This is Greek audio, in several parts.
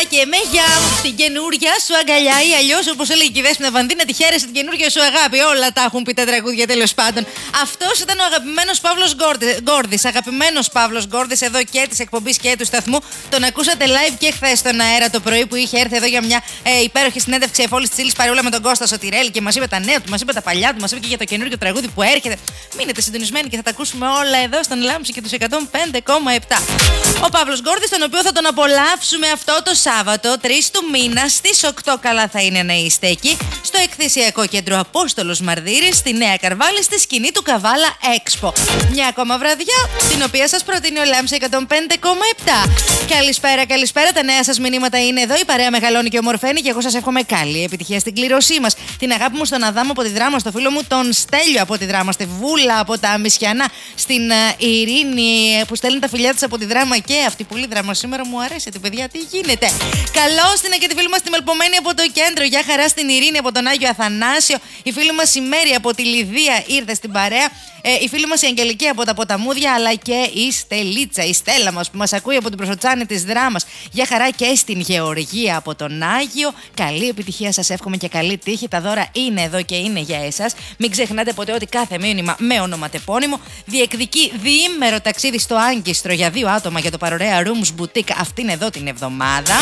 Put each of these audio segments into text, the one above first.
και με γεια την καινούρια σου αγκαλιά ή αλλιώς όπως έλεγε η Δέσποινα Βανδίνα, τη χαίρεσαι την καινούρια σου αγάπη. Όλα τα έχουν πει τα τραγούδια τέλος πάντων. Αυτός ήταν ο αγαπημένος Παύλος Γκόρδης. Αγαπημένος Παύλος Γκόρδης εδώ και της εκπομπής και του σταθμού. Τον ακούσατε live και χθες στον αέρα το πρωί που είχε έρθει εδώ για μια υπέροχη συνέντευξη εφόλης της ύλης παρεούλα με τον Κώστα Σωτηρέλη και μας είπε τα νέα του, μας είπε τα παλιά του, μας είπε και για το καινούργιο τραγούδι που έρχεται. Μείνετε συντονισμένοι και θα τα ακούσουμε όλα εδώ στον Λάμψη και τους 105,7. Ο Παύλος Γκόρδης, τον οποίο θα τον απολαύσουμε αυτό το Σάββατο, 3 του μήνα, στις 8 καλά θα είναι να είστε εκεί, στο εκθεσιακό κέντρο Απόστολος Μαρδύρης, στη Νέα Καρβάλη, στη σκηνή του Καβάλα Expo. Μια ακόμα βραδιά, την οποία σας προτείνει ο Λάμψη 105,7. Καλησπέρα, καλησπέρα. Τα νέα σας μηνύματα είναι εδώ. Η παρέα μεγαλώνει και ομορφαίνει και εγώ σας εύχομαι καλή επιτυχία στην κλήρωσή μας. Την αγάπη μου στον Αδάμο από τη Δράμα, στο φίλο μου τον Στέλιο από τη Δράμα, στη Βούλα από τα Μισιανά, στην Ειρήνη που στέλνει τα φιλιά της από τη Δράμα και αυτή πολύ Δράμα σήμερα μου αρέσει, παιδιά, τι γίνεται. Καλώς την και τη φίλη μας τη Μελπομένη από το κέντρο. Γεια χαρά στην Ειρήνη από τον Άγιο Αθανάσιο. Η φίλη μας η Μέρη από τη Λιδία ήρθε στην παρέα. Η φίλη μας η Αγγελική από τα Ποταμούδια, αλλά και η Στελίτσα, η Στέλλα μας που μας ακούει από την Προσοτσάνη της Δράμας. Γεια χαρά και στην Γεωργία από τον Άγιο. Καλή επιτυχία σας εύχομαι και καλή τύχη. Τα δώρα είναι εδώ και είναι για εσάς. Μην ξεχνάτε ποτέ ότι κάθε μήνυμα με ονοματεπώνυμο διεκδικεί διήμερο ταξίδι στο Άγκιστρο για 2 άτομα για το Παρορέα Rooms Boutique αυτήν εδώ την εβδομάδα.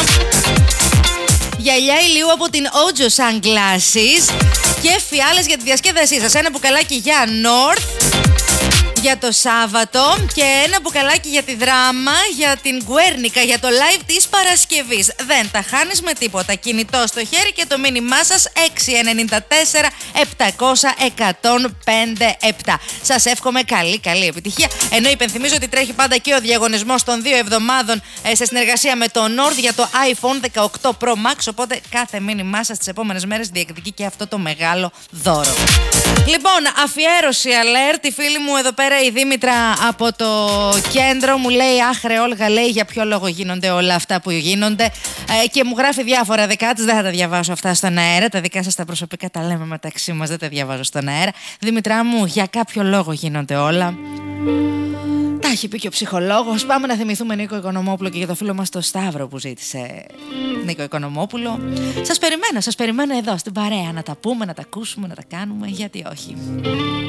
Γυαλιά ηλίου από την Ojo Sunglasses και φιάλες για τη διασκέδασή σας. Ένα μπουκαλάκι για North για το Σάββατο και ένα μπουκαλάκι για τη Δράμα, για την Γκουέρνικα, για το live της Παρασκευής. Δεν τα χάνεις με τίποτα. Κινητό στο χέρι και το μήνυμά σας 694 700 1057. Σας εύχομαι καλή επιτυχία. Ενώ υπενθυμίζω ότι τρέχει πάντα και ο διαγωνισμός των 2 εβδομάδων σε συνεργασία με το Nord για το iPhone 18 Pro Max. Οπότε κάθε μήνυμά σας τις επόμενες μέρες διεκδικεί και αυτό το μεγάλο δώρο. Λοιπόν, αφιέρωση alert. Η φίλη μου εδώ πέρα η Δήμητρα από το κέντρο μου λέει άχρε Όλγα, λέει για ποιο λόγο γίνονται όλα αυτά που γίνονται και μου γράφει διάφορα δικά της. Δεν θα τα διαβάσω αυτά στον αέρα. Τα δικά σας τα προσωπικά τα λέμε μεταξύ μας, δεν τα διαβάζω στον αέρα. Δήμητρά μου, για κάποιο λόγο γίνονται όλα. Τα έχει πει και ο ψυχολόγος. Πάμε να θυμηθούμε Νίκο Οικονομόπουλο και για το φίλο μας το Σταύρο που ζήτησε Νίκο Οικονομόπουλο. Σας περιμένω εδώ στην παρέα να τα πούμε, να τα ακούσουμε, να τα κάνουμε, γιατί όχι.